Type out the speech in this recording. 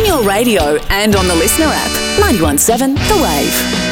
your radio and on the Listener app. 91.7 The Wave.